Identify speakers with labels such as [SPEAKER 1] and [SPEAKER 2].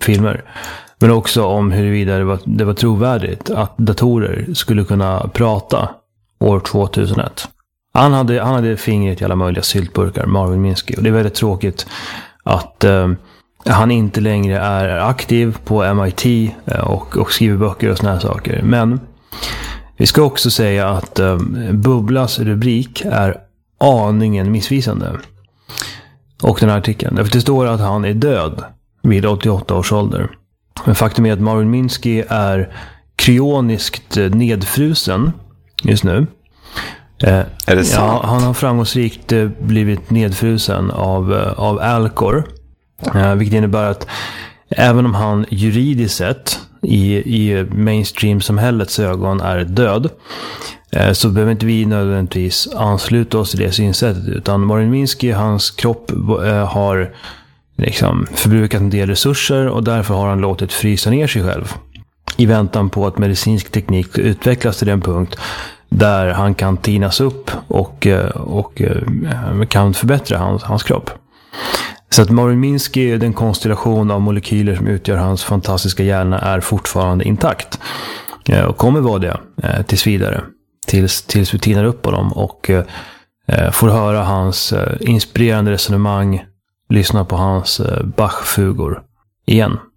[SPEAKER 1] filmer. Men också om huruvida det var trovärdigt att datorer skulle kunna prata år 2001. Han hade fingret i alla möjliga syltburkar, Marvin Minsky. Och det är väldigt tråkigt att han inte längre är aktiv på MIT och skriver böcker och såna här saker. Men vi ska också säga att Bubblas rubrik är aningen missvisande. Och den här artikeln. Därför det står att han är död vid 88 års ålder. Men faktum är att Marvin Minsky är kryoniskt nedfrusen just nu.
[SPEAKER 2] Är det sant?
[SPEAKER 1] Ja, han har framgångsrikt blivit nedfrusen av Alcor. Vilket innebär att även om han juridiskt sett i mainstream-samhällets ögon är död, så behöver inte vi nödvändigtvis ansluta oss till det synsättet. Utan Marvin Minsky, hans kropp har liksom förbrukat en del resurser och därför har han låtit frysa ner sig själv i väntan på att medicinsk teknik utvecklas till den punkt där han kan tinas upp och kan förbättra hans kropp. Så att Marvin Minsky, den konstellation av molekyler som utgör hans fantastiska hjärna, är fortfarande intakt. Och kommer vara det tills vidare. Tills vi tinar upp på dem och får höra hans inspirerande resonemang, lyssna på hans Bach-fugor igen.